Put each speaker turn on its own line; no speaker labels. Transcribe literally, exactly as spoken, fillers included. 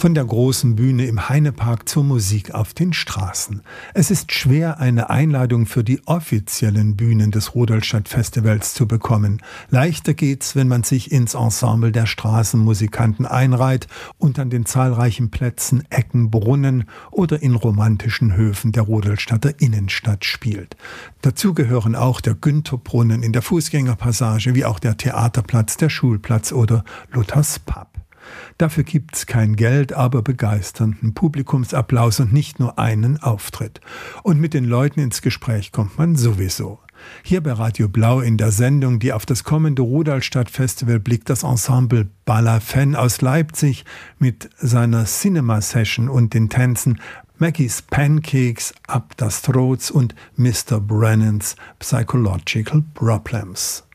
Von der großen Bühne im Heinepark zur Musik auf den Straßen. Es ist schwer, eine Einladung für die offiziellen Bühnen des Rudolstadt-Festivals zu bekommen. Leichter geht's, wenn man sich ins Ensemble der Straßenmusikanten einreiht und an den zahlreichen Plätzen, Ecken, Brunnen oder in romantischen Höfen der Rudolstadter Innenstadt spielt. Dazu gehören auch der Günther-Brunnen in der Fußgängerpassage, wie auch der Theaterplatz, der Schulplatz oder Luthers Pub. Dafür gibt's kein Geld, aber begeisternden Publikumsapplaus und nicht nur einen Auftritt. Und mit den Leuten ins Gespräch kommt man sowieso. Hier bei Radio Blau in der Sendung, die auf das kommende Rudolstadt-Festival blickt, das Ensemble Balafin aus Leipzig mit seiner Cinema-Session und den Tänzen Maggie's Pancakes, Up das Trots und Mister Brennan's Psychological Problems.